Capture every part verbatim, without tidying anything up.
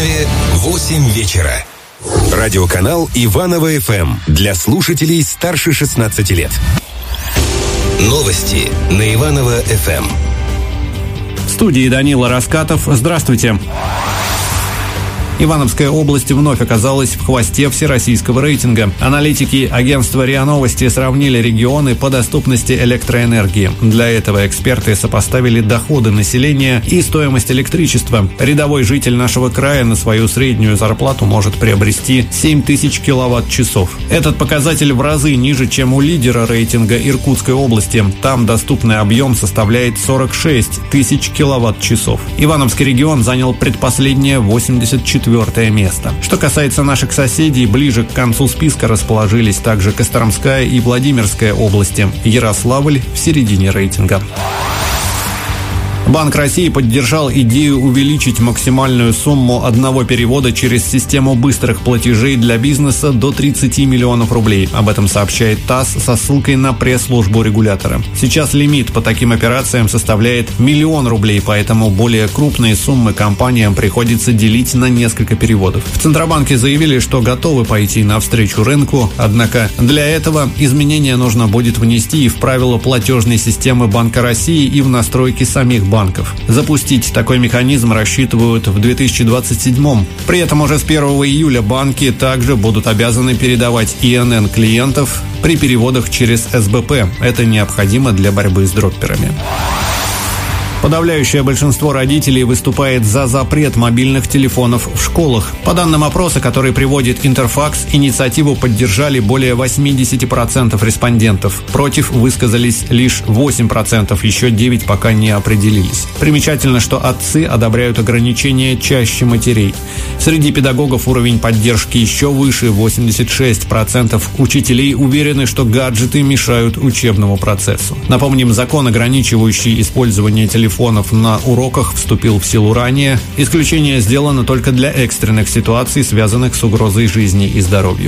Иванове восемь вечера. Радиоканал Иваново эф эм для слушателей старше шестнадцати лет. Новости на Иваново эф эм. В студии Данила Раскатов. Здравствуйте. Ивановская область вновь оказалась в хвосте всероссийского рейтинга. Аналитики агентства РИА Новости сравнили регионы по доступности электроэнергии. Для этого эксперты сопоставили доходы населения и стоимость электричества. Рядовой житель нашего края на свою среднюю зарплату может приобрести семь тысяч киловатт-часов. Этот показатель в разы ниже, чем у лидера рейтинга Иркутской области. Там доступный объем составляет сорок шесть тысяч киловатт-часов. Ивановский регион занял предпоследнее восемьдесят четвёртое место. Что касается наших соседей, ближе к концу списка расположились также Костромская и Владимирская области. Ярославль в середине рейтинга. Банк России поддержал идею увеличить максимальную сумму одного перевода через систему быстрых платежей для бизнеса до тридцати миллионов рублей. Об этом сообщает ТАСС со ссылкой на пресс-службу регулятора. Сейчас лимит по таким операциям составляет миллион рублей, поэтому более крупные суммы компаниям приходится делить на несколько переводов. В Центробанке заявили, что готовы пойти навстречу рынку, однако для этого изменения нужно будет внести и в правила платежной системы Банка России, и в настройки самих банков. банков. Запустить такой механизм рассчитывают в две тысячи двадцать седьмом. При этом уже с первого июля банки также будут обязаны передавать И Эн Эн клиентов при переводах через Эс Бэ Пэ. Это необходимо для борьбы с дропперами. Подавляющее большинство родителей выступает за запрет мобильных телефонов в школах. По данным опроса, который приводит Интерфакс, инициативу поддержали более восемьдесят процентов респондентов. Против высказались лишь восемь процентов, еще девять процентов пока не определились. Примечательно, что отцы одобряют ограничения чаще матерей. Среди педагогов уровень поддержки еще выше, восемьдесят шесть процентов учителей уверены, что гаджеты мешают учебному процессу. Напомним, закон, ограничивающий использование телефонов на уроках, вступил в силу ранее. Исключение сделано только для экстренных ситуаций, связанных с угрозой жизни и здоровью.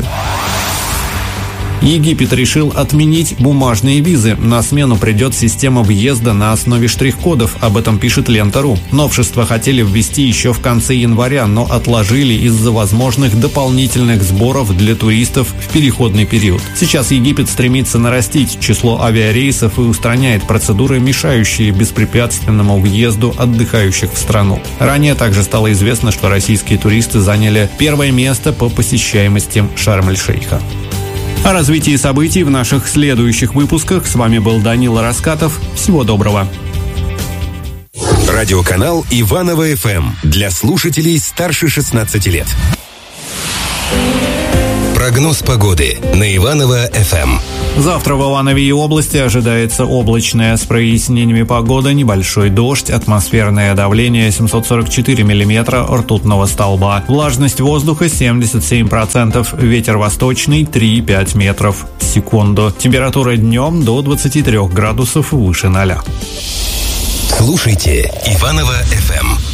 Египет решил отменить бумажные визы. На смену придет система въезда на основе штрих-кодов. Об этом пишет Лента точка ру. Новшество хотели ввести еще в конце января, но отложили из-за возможных дополнительных сборов для туристов в переходный период. Сейчас Египет стремится нарастить число авиарейсов и устраняет процедуры, мешающие беспрепятственному въезду отдыхающих в страну. Ранее также стало известно, что российские туристы заняли первое место по посещаемости Шарм-эль-Шейха. О развитии событий в наших следующих выпусках. С вами был Данила Раскатов. Всего доброго. Радиоканал Иваново эф эм для слушателей старше шестнадцати лет. Прогноз погоды на Иваново эф эм. Завтра в Иванове и области ожидается облачная с прояснениями погода, небольшой дождь, атмосферное давление семьсот сорок четыре миллиметра ртутного столба. Влажность воздуха семьдесят семь процентов, ветер восточный три и пять метров в секунду. Температура днем до двадцати трёх градусов выше ноля. Слушайте Иваново эф эм.